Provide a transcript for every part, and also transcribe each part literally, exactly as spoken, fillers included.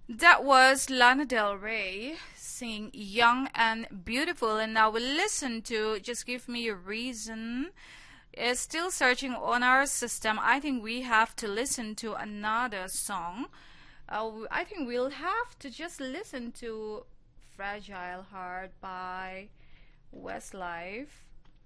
That was Lana Del Rey singing Young and Beautiful, and now we'll listen to Just Give Me a Reason. It's still searching on our system. I think we have to listen to another song. Uh, I think we'll have to just listen to Fragile Heart by Westlife.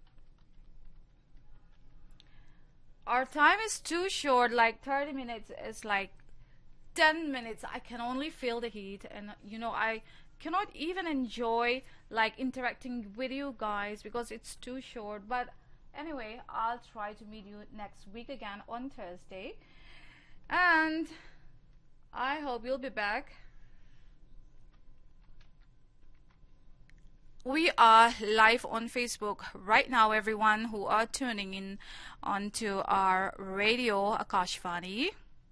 Our time is too short, like thirty minutes is like ten minutes. I can only feel the heat, and you know I cannot even enjoy like interacting with you guys because it's too short. But anyway, I'll try to meet you next week again on Thursday, and I hope you'll be back. We are live on Facebook right now, everyone who are tuning in onto our radio Akashvani.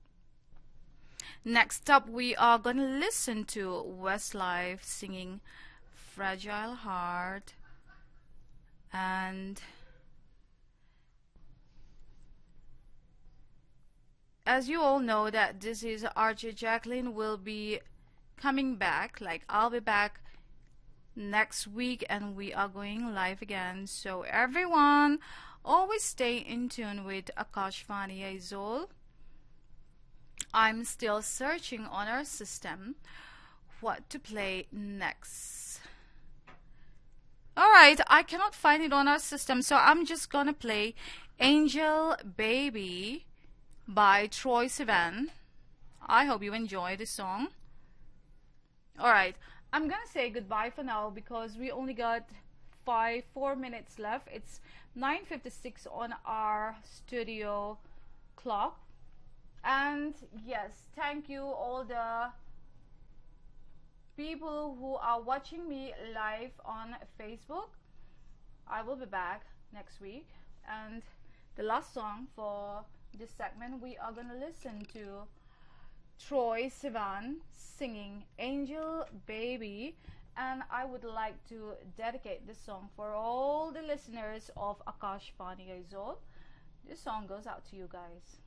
Next up, we are going to listen to Westlife singing Fragile Heart. And as you all know that this is R J Jacqueline will be coming back. Like I'll be back next week and we are going live again. So everyone, always stay in tune with Akashvani Aizol. I'm still searching on our system what to play next. Alright, I cannot find it on our system, so I'm just gonna play Angel Baby by Troye Sivan. I hope you enjoy this song. Alright, I'm gonna say goodbye for now because we only got five, four minutes left. It's nine fifty-six on our studio clock. And yes, thank you all the people who are watching me live on Facebook. I will be back next week. And the last song for this segment, we are gonna listen to Troye Sivan singing Angel Baby, and I would like to dedicate this song for all the listeners of Akashvani Aizol. This song goes out to you guys.